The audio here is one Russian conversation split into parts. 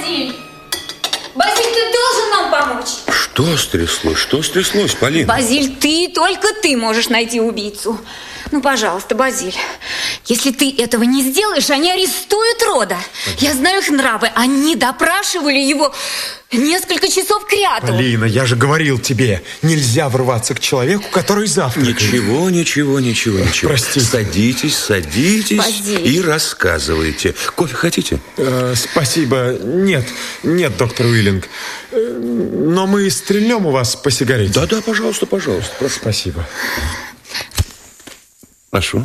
Базиль! Базиль, ты должен нам помочь! Что стряслось? Что стряслось, Полина? Базиль, только ты можешь найти убийцу. Ну, пожалуйста, Базиль, если ты этого не сделаешь, они арестуют Рода. Я знаю их нравы. Они допрашивали его несколько часов кряду. Полина, я же говорил тебе, нельзя врываться к человеку, который завтракает. Ничего. Простите. Садитесь Базиль. И рассказывайте. Кофе хотите? Спасибо. Нет, доктор Уиллинг. Но мы стрельнем у вас по сигарете. Да, пожалуйста. Прошу. Спасибо. Прошу.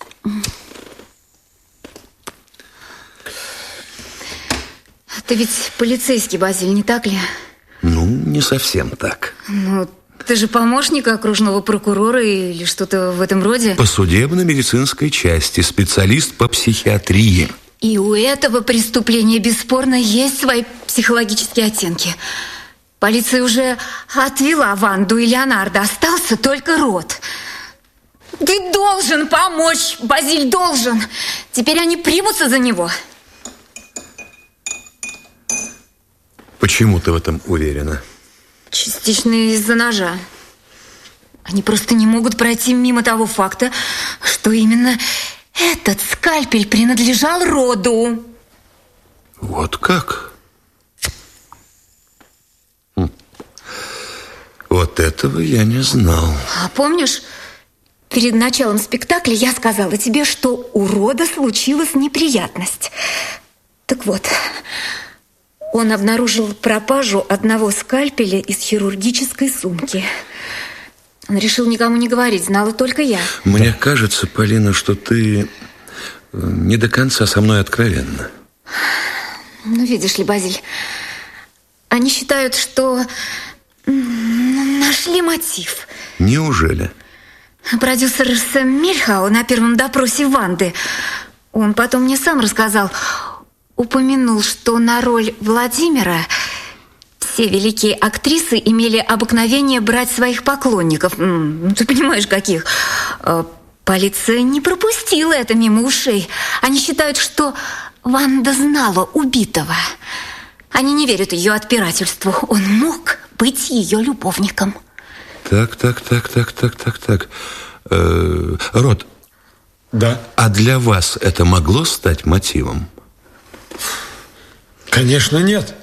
Ты ведь полицейский, Базиль, не так ли? Ну, не совсем так. Ну, ты же помощник окружного прокурора или что-то в этом роде? По судебно-медицинской части, специалист по психиатрии. И у этого преступления бесспорно есть свои психологические оттенки. Полиция уже отвела Ванду и Леонардо. Остался только Род. Ты должен помочь, Базиль, должен. Теперь они примутся за него. Почему ты в этом уверена? Частично из-за ножа. Они просто не могут пройти мимо того факта, что именно этот скальпель принадлежал Роду. Вот как? Вот этого я не знал. А помнишь, перед началом спектакля я сказала тебе, что у Рода случилась неприятность. Так вот, он обнаружил пропажу одного скальпеля из хирургической сумки. Он решил никому не говорить, знала только я. Мне кажется, Полина, что ты не до конца со мной откровенна. Ну, видишь ли, Базиль, они считают, что нашли мотив. Неужели? Продюсер Сэм Мильхау на первом допросе Ванды, он потом мне сам рассказал, упомянул, что на роль Владимира все великие актрисы имели обыкновение брать своих поклонников. Ты понимаешь, каких? Полиция не пропустила это мимо ушей. Они считают, что Ванда знала убитого. Они не верят ее отпирательству. Он мог быть ее любовником. Так. Род. Да? А для вас это могло стать мотивом? Конечно, нет.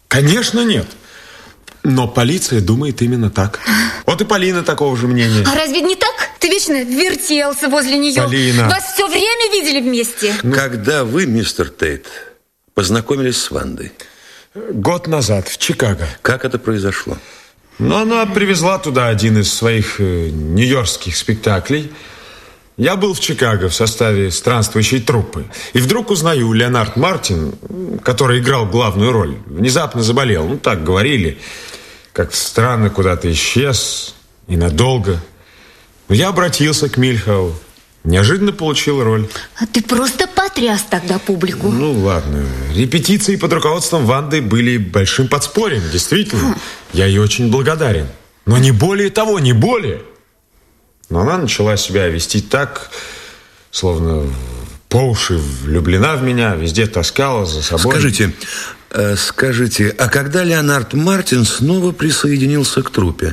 Но полиция думает именно так. Вот и Полина такого же мнения. А разве не так? Ты вечно вертелся возле нее. Полина. Вас все время видели вместе. Когда вы, мистер Тейт, познакомились с Вандой? Год назад в Чикаго. Как это произошло? Она привезла туда один из своих нью-йоркских спектаклей. Я был в Чикаго в составе странствующей труппы. И вдруг узнаю, Леонард Мартин, который играл главную роль, внезапно заболел. Ну, так говорили. Как-то странно куда-то исчез. И надолго. Но я обратился к Мильхау. Неожиданно получил роль. А ты просто потряс тогда публику. Ну, ладно. Репетиции под руководством Ванды были большим подспорьем, действительно. Я ей очень благодарен. Но не более того, не более. Но она начала себя вести так, словно по уши влюблена в меня, везде таскала за собой. Скажите, а когда Леонард Мартин снова присоединился к труппе?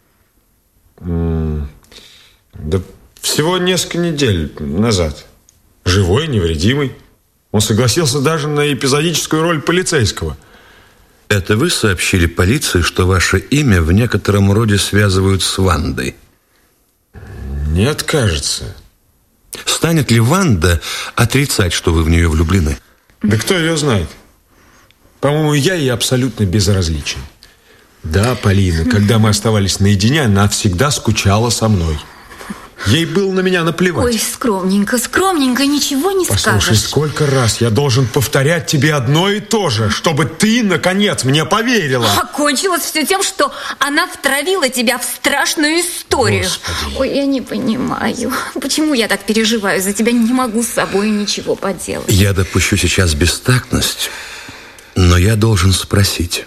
Да всего несколько недель назад. Живой, невредимый. Он согласился даже на эпизодическую роль полицейского. Это вы сообщили полиции, что ваше имя в некотором роде связывают с Вандой? Нет, кажется. Станет ли Ванда отрицать, что вы в нее влюблены? Да кто ее знает? По-моему, я ей абсолютно безразличен. Да, Полина, когда мы оставались наедине, она всегда скучала со мной. Ей было на меня наплевать. Ой, скромненько, ничего не скажешь. Послушай, сколько раз я должен повторять тебе одно и то же, чтобы ты, наконец, мне поверила. Окончилось все тем, что она втравила тебя в страшную историю. Господи. Ой, я не понимаю, почему я так переживаю за тебя, не могу с собой ничего поделать. Я допущу сейчас бестактность, но я должен спросить.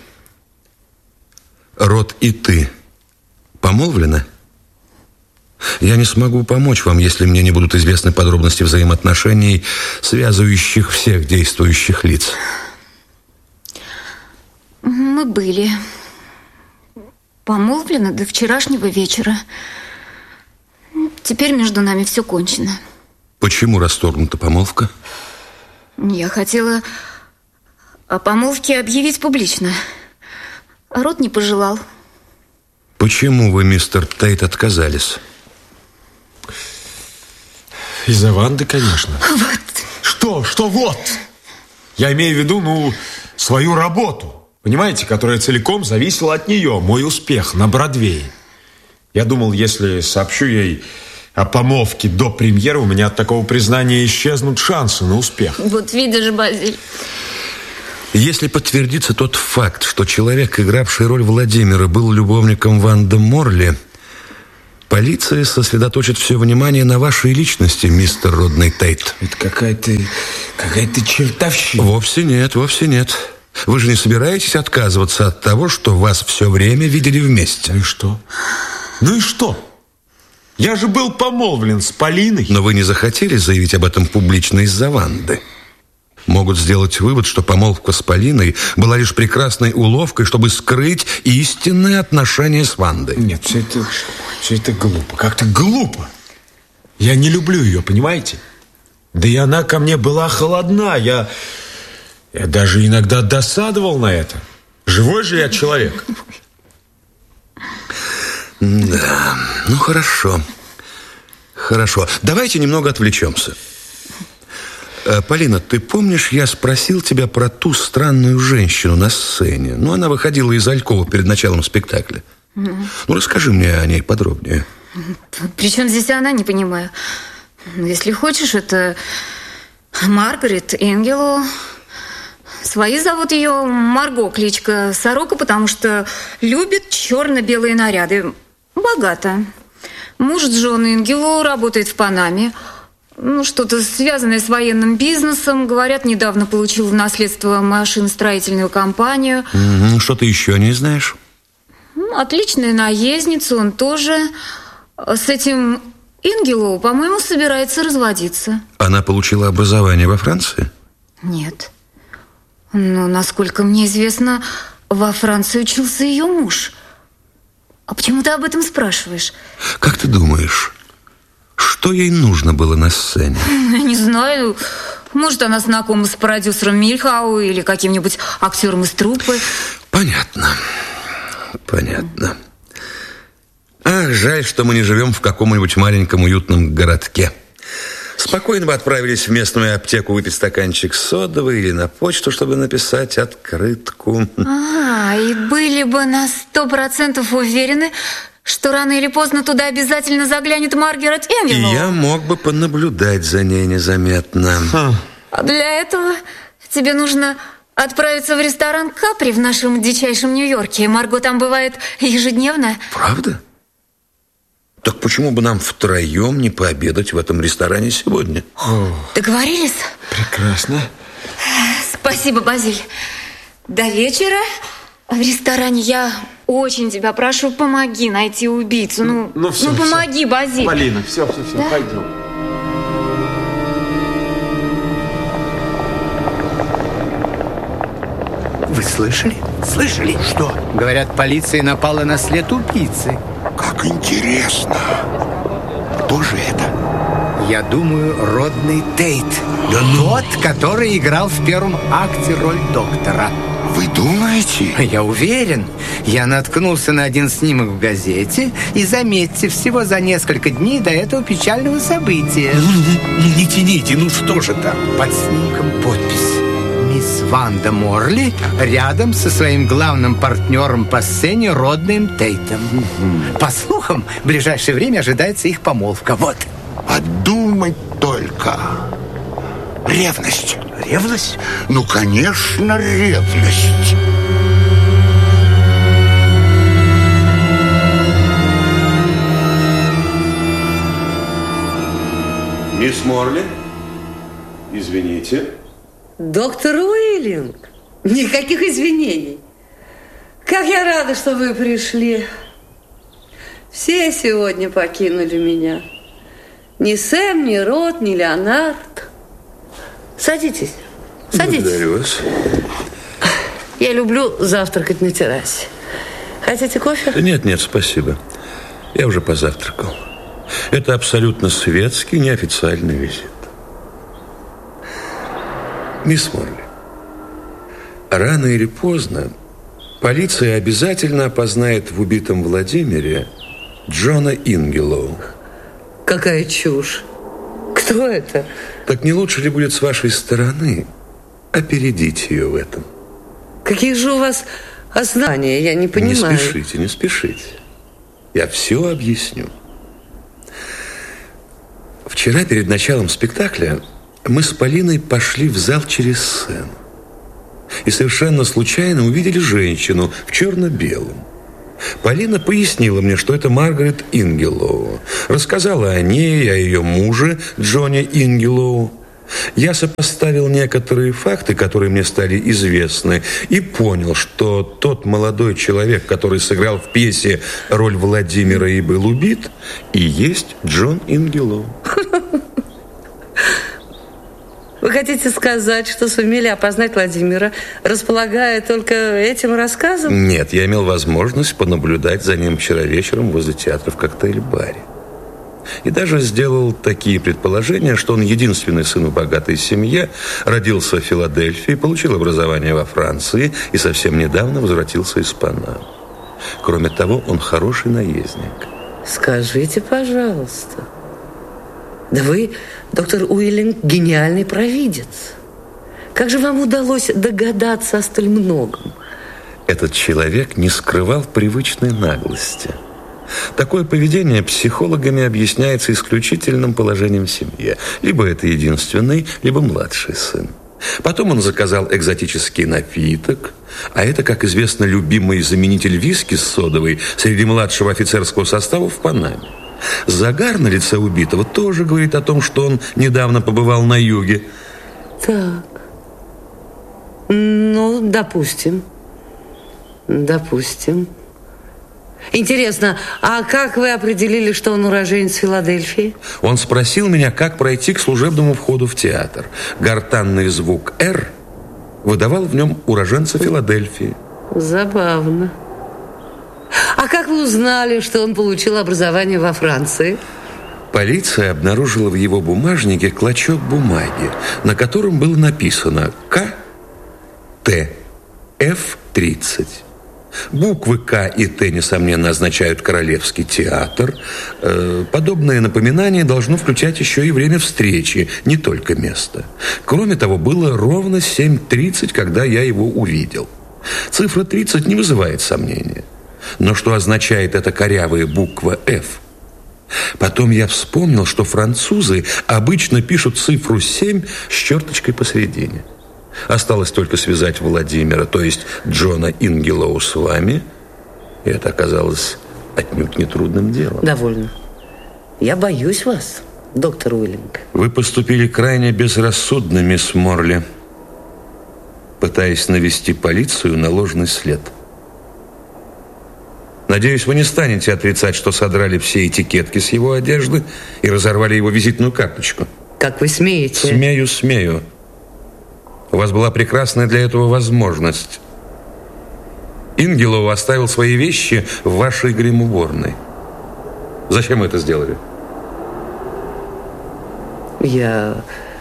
Род и ты помолвлены? Я не смогу помочь вам, если мне не будут известны подробности взаимоотношений, связывающих всех действующих лиц. мы были. Помолвлены до вчерашнего вечера. Теперь между нами все кончено. Почему расторгнута помолвка? Я хотела о помолвке объявить публично. Род не пожелал. Почему вы, мистер Тейт, отказались? Из-за Ванды, конечно. Вот. Что вот? Я имею в виду, свою работу. Понимаете, которая целиком зависела от нее. Мой успех на Бродвее. Я думал, если сообщу ей о помолвке до премьеры, у меня от такого признания исчезнут шансы на успех. Вот видишь, Базиль. Если подтвердится тот факт, что человек, игравший роль Владимира, был любовником Ванды Морли, полиция сосредоточит все внимание на вашей личности, мистер Родней Тейт. Это какая-то чертовщина. Вовсе нет. Вы же не собираетесь отказываться от того, что вас все время видели вместе? Ну и что? Я же был помолвлен с Полиной. Но вы не захотели заявить об этом публично из-за Ванды. Могут сделать вывод, что помолвка с Полиной была лишь прекрасной уловкой, чтобы скрыть истинные отношения с Вандой. Нет, все это глупо. Как-то глупо. Я не люблю ее, понимаете? Да и она ко мне была холодна. Я даже иногда досадовал на это. Живой же я человек. Да, хорошо. Давайте немного отвлечемся. Полина, ты помнишь, я спросил тебя про ту странную женщину на сцене? Она выходила из алькова перед началом спектакля. Расскажи мне о ней подробнее. При чем здесь она, не понимаю. Если хочешь, это Маргарет Энгело. Свои зовут ее Марго, кличка Сорока, потому что любит черно-белые наряды. Богата. Муж Джон Энгело работает в Панаме. Что-то связанное с военным бизнесом. Говорят, недавно получил в наследство машиностроительную компанию. Что ты еще не знаешь? Отличная наездница, он тоже. С этим Энгело, по-моему, собирается разводиться. Она получила образование во Франции? Нет. Насколько мне известно, во Франции учился ее муж. А почему ты об этом спрашиваешь? Как ты думаешь, что ей нужно было на сцене? Не знаю. Может, она знакома с продюсером Мильхау или каким-нибудь актером из труппы. Понятно. Ах, жаль, что мы не живем в каком-нибудь маленьком уютном городке. Спокойно бы отправились в местную аптеку выпить стаканчик содовой или на почту, чтобы написать открытку. И были бы на 100% уверены, что рано или поздно туда обязательно заглянет Маргарет Энгело. И я мог бы понаблюдать за ней незаметно. А для этого тебе нужно отправиться в ресторан «Капри» в нашем дичайшем Нью-Йорке. Марго там бывает ежедневно. Правда? Так почему бы нам втроем не пообедать в этом ресторане сегодня? Договорились? Прекрасно. Спасибо, Базиль. До вечера в ресторане. Я очень тебя прошу, помоги найти убийцу. Все, помоги, все. Базиль. Полина, все, да? Пойдем. Вы слышали? Слышали? Что? Говорят, полиция напала на след убийцы. Как интересно. Кто же это? Я думаю, Родней Тейт. Да ну? Тот, который играл в первом акте роль доктора. Вы думаете? Я уверен. Я наткнулся на один снимок в газете. И заметьте, всего за несколько дней до этого печального события. Не тяните, что же там? Под снимком подпись: мисс Ванда Морли рядом со своим главным партнером по сцене Роднеем Тейтом. По слухам, в ближайшее время ожидается их помолвка. Вот. Подумать только. Ревность. Ревность? Конечно, ревность. Мисс Морли, извините. Доктор Уиллинг, никаких извинений. Как я рада, что вы пришли. Все сегодня покинули меня. Ни Сэм, ни Рот, ни Леонард. Садитесь, садитесь. Благодарю вас. Я люблю завтракать на террасе. Хотите кофе? Нет, спасибо. Я уже позавтракал. Это абсолютно светский, неофициальный визит. Мисс Морли, рано или поздно полиция обязательно опознает в убитом Владимире Джона Ингелоу. Какая чушь. Кто это? Так не лучше ли будет с вашей стороны опередить ее в этом? Какие же у вас основания? Я не понимаю. Не спешите. Я все объясню. Вчера перед началом спектакля мы с Полиной пошли в зал через сцену. И совершенно случайно увидели женщину в черно-белом. Полина пояснила мне, что это Маргарет Ингелоу. Рассказала о ней, о ее муже Джоне Ингелоу. Я сопоставил некоторые факты, которые мне стали известны, и понял, что тот молодой человек, который сыграл в пьесе роль Владимира и был убит, и есть Джон Ингелоу. Вы хотите сказать, что сумели опознать Владимира, располагая только этим рассказом? Нет, я имел возможность понаблюдать за ним вчера вечером возле театра в коктейль-баре. И даже сделал такие предположения, что он единственный сын в богатой семье, родился в Филадельфии, получил образование во Франции и совсем недавно возвратился из Панамы. Кроме того, он хороший наездник. Скажите, пожалуйста. Да вы, доктор Уиллинг, гениальный провидец. Как же вам удалось догадаться о столь многом? Этот человек не скрывал привычной наглости. Такое поведение психологами объясняется исключительным положением в семье. Либо это единственный, либо младший сын. Потом он заказал экзотический напиток, а это, как известно, любимый заменитель виски с содовой среди младшего офицерского состава в Панаме. Загар на лице убитого тоже говорит о том, что он недавно побывал на юге. Так, ну, допустим. Интересно, а как вы определили, что он уроженец Филадельфии? Он спросил меня, как пройти к служебному входу в театр. Гортанный звук «Р» выдавал в нем уроженца Филадельфии. Забавно. А как вы узнали, что он получил образование во Франции? Полиция обнаружила в его бумажнике клочок бумаги, на котором было написано «К.Т. Ф-30». Буквы К и Т, несомненно, означают Королевский театр. Подобное напоминание должно включать еще и время встречи, не только место. Кроме того, было ровно 7:30, когда я его увидел. Цифра 30 не вызывает сомнения. Но что означает эта корявая буква «Ф»? Потом я вспомнил, что французы обычно пишут цифру 7 с черточкой посередине. Осталось только связать Владимира, то есть Джона Ингелоу, с вами. И это оказалось отнюдь нетрудным делом. Довольно. Я боюсь вас, доктор Уиллинг. Вы поступили крайне безрассудно, мисс Морли, пытаясь навести полицию на ложный след. Надеюсь, вы не станете отрицать, что содрали все этикетки с его одежды и разорвали его визитную карточку. Как вы смеете? Смею. У вас была прекрасная для этого возможность. Ингелоу оставил свои вещи в вашей грим-уборной. Зачем вы это сделали? Я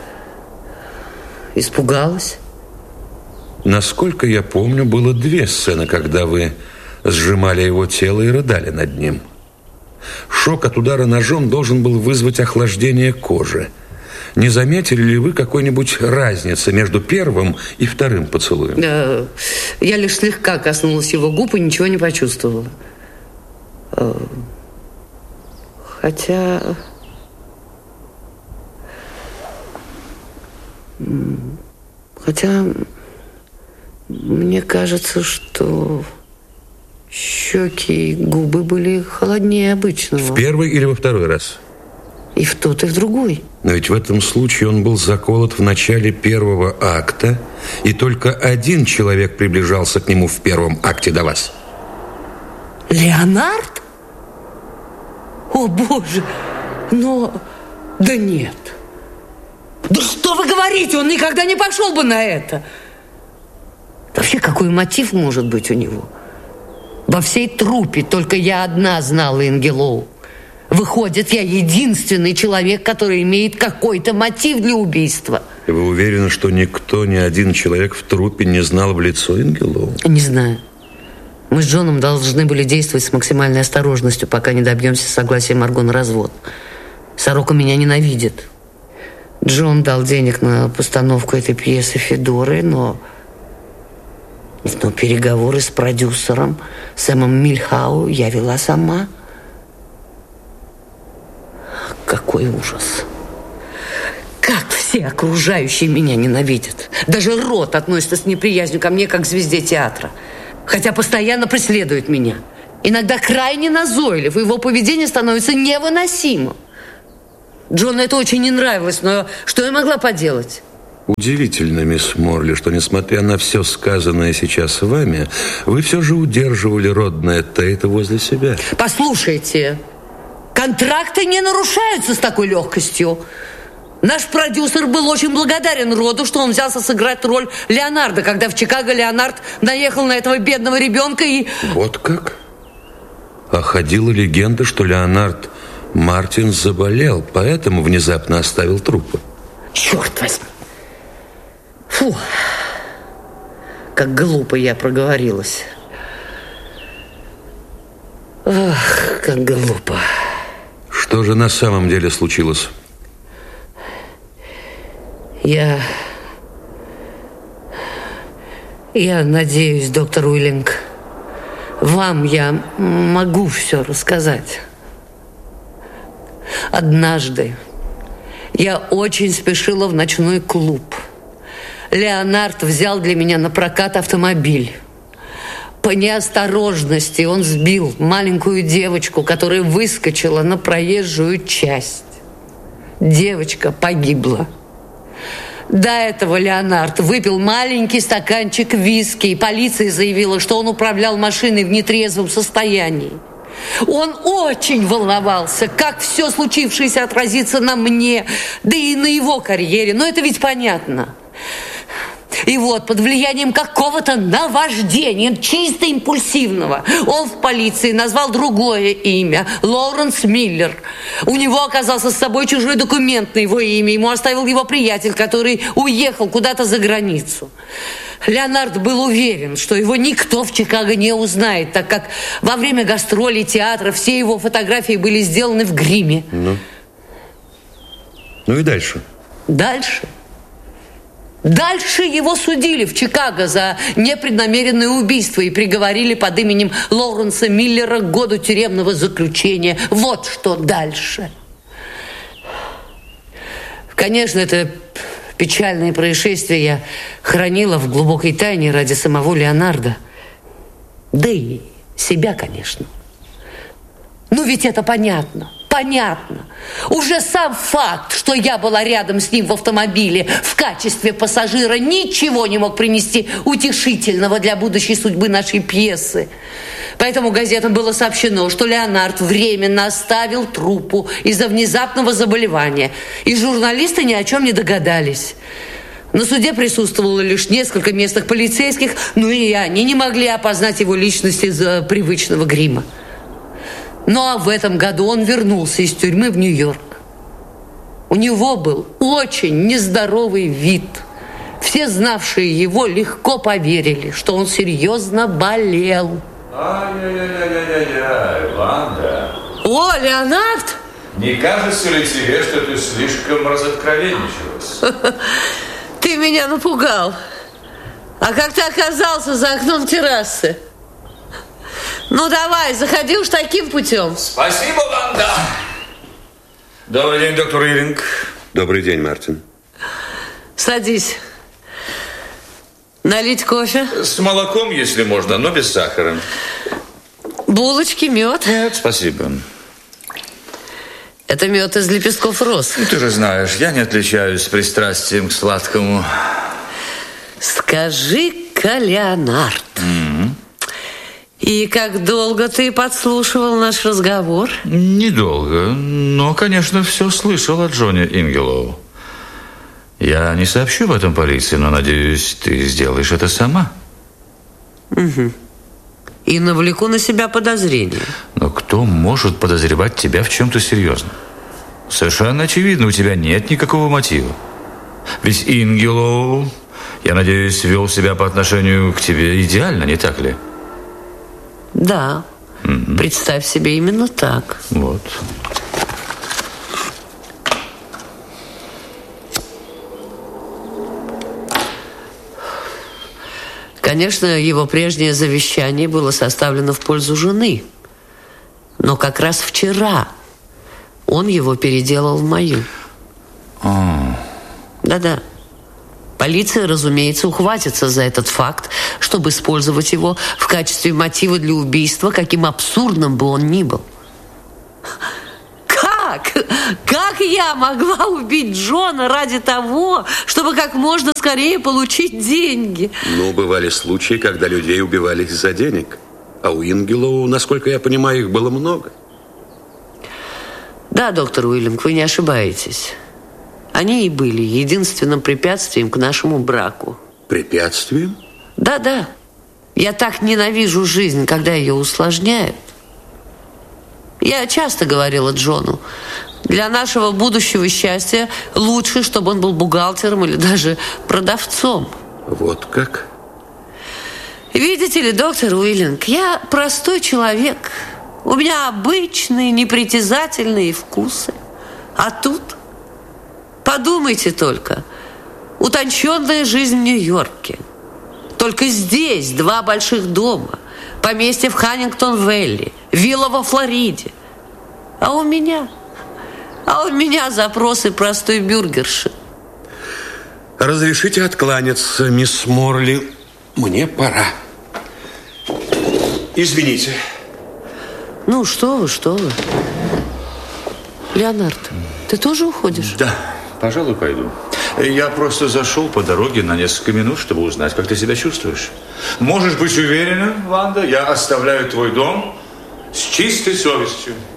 испугалась. Насколько я помню, было 2 сцены, когда вы сжимали его тело и рыдали над ним. Шок от удара ножом должен был вызвать охлаждение кожи. Не заметили ли вы какой-нибудь разницы между первым и вторым поцелуем? Я лишь слегка коснулась его губ и ничего не почувствовала. Хотя мне кажется, что щеки и губы были холоднее обычного. В первый или во второй раз? И в тот, и в другой. Но ведь в этом случае он был заколот в начале первого акта, и только один человек приближался к нему в первом акте до вас. Леонард? О, Боже! Но... Да нет. Да что вы говорите? Он никогда не пошел бы на это. Да Вообще, какой мотив может быть у него? Во всей труппе только я одна знала Ингелоу. Выходит, я единственный человек, который имеет какой-то мотив для убийства. И вы уверены, что никто, ни один человек в труппе не знал в лицо Ингелоу? Не знаю. Мы с Джоном должны были действовать с максимальной осторожностью, пока не добьемся согласия Марго на развод. Сорока меня ненавидит. Джон дал денег на постановку этой пьесы Федоры, но переговоры с продюсером Сэмом Мильхау я вела сама. Какой ужас. Как все окружающие меня ненавидят. Даже Рот относится с неприязнью ко мне, как к звезде театра. Хотя постоянно преследует меня. Иногда крайне назойлив, и его поведение становится невыносимым. Джону это очень не нравилось, но что я могла поделать? Удивительно, мисс Морли, что, несмотря на все сказанное сейчас вами, вы все же удерживали родное Тейта возле себя. Послушайте, контракты не нарушаются с такой легкостью. Наш продюсер был очень благодарен Роду, что он взялся сыграть роль Леонардо, когда в Чикаго Леонард наехал на этого бедного ребенка и... Вот как? А ходила легенда, что Леонард Мартин заболел, поэтому внезапно оставил труппу. Черт возьми! Фу! Как глупо я проговорилась. Ах, как глупо. Что же на самом деле случилось? Я надеюсь, доктор Уиллинг, вам я могу все рассказать. Однажды я очень спешила в ночной клуб. Леонард взял для меня на прокат автомобиль. По неосторожности он сбил маленькую девочку, которая выскочила на проезжую часть. Девочка погибла. До этого Леонард выпил маленький стаканчик виски, и полиция заявила, что он управлял машиной в нетрезвом состоянии. Он очень волновался, как все случившееся отразится на мне, да и на его карьере. Но это ведь понятно. И вот, под влиянием какого-то наваждения, чисто импульсивного, он в полиции назвал другое имя – Лоуренс Миллер. У него оказался с собой чужой документ на его имя. Ему оставил его приятель, который уехал куда-то за границу. Леонард был уверен, что его никто в Чикаго не узнает, так как во время гастролей театра все его фотографии были сделаны в гриме. Ну и дальше? Дальше его судили в Чикаго за непреднамеренное убийство и приговорили под именем Лоуренса Миллера к году тюремного заключения. Вот что дальше. Конечно, это печальное происшествие я хранила в глубокой тайне ради самого Леонардо. Да и себя, конечно. Ну ведь это понятно. Уже сам факт, что я была рядом с ним в автомобиле в качестве пассажира, ничего не мог принести утешительного для будущей судьбы нашей пьесы. Поэтому газетам было сообщено, что Леонард временно оставил труппу из-за внезапного заболевания. И журналисты ни о чем не догадались. На суде присутствовало лишь несколько местных полицейских, но и они не могли опознать его личность из-за привычного грима. Ну а в этом году он вернулся из тюрьмы в Нью-Йорк. У него был очень нездоровый вид. Все знавшие его легко поверили, что он серьезно болел. Ай-яй-яй-яй-яй, Ванда. О, Леонард! Не кажется ли тебе, что ты слишком разоткровенничалась? Ты меня напугал. А как ты оказался за окном террасы? Ну давай, заходи уж таким путем. Спасибо, Ванда. Добрый день, доктор Уиллинг. Добрый день, Мартин. Садись. Налить кофе? С молоком, если можно, но без сахара. Булочки, мед? Нет, спасибо. Это мед из лепестков роз. Ну, ты же знаешь, я не отличаюсь пристрастием к сладкому. Скажи-ка, Леонард, и как долго ты подслушивал наш разговор? Недолго, но, конечно, все слышал от Джонни Ингелоу. Я не сообщу об этом полиции, но, надеюсь, ты сделаешь это сама. Угу. И навлеку на себя подозрения. Но кто может подозревать тебя в чем-то серьезном? Совершенно очевидно, у тебя нет никакого мотива. Ведь Ингелоу, я надеюсь, вел себя по отношению к тебе идеально, не так ли? Да. Представь себе, именно так. Вот. Конечно, его прежнее завещание было составлено в пользу жены. Но как раз вчера он его переделал в мою. Да-да. Полиция, разумеется, ухватится за этот факт, чтобы использовать его в качестве мотива для убийства, каким абсурдным бы он ни был. Как я могла убить Джона ради того, чтобы как можно скорее получить деньги? Ну, бывали случаи, когда людей убивали из-за денег. А у Ингелоу, насколько я понимаю, их было много. Да, доктор Уиллинг, вы не ошибаетесь. Они и были единственным препятствием к нашему браку. Препятствием? Да-да. Я так ненавижу жизнь, когда ее усложняют. Я часто говорила Джону, для нашего будущего счастья лучше, чтобы он был бухгалтером или даже продавцом. Вот как? Видите ли, доктор Уиллинг, я простой человек. У меня обычные, непритязательные вкусы. А тут, подумайте только, утонченная жизнь в Нью-Йорке. Только здесь 2 больших дома, поместье в Ханнингтон-Вэлли, вилла во Флориде. А у меня запросы простой бюргерши. Разрешите откланяться, мисс Морли. Мне пора. Извините. Ну, что вы. Леонард, ты тоже уходишь? Да, пожалуй, пойду. Я просто зашел по дороге на несколько минут, чтобы узнать, как ты себя чувствуешь. Можешь быть уверена, Ванда, я оставляю твой дом с чистой совестью.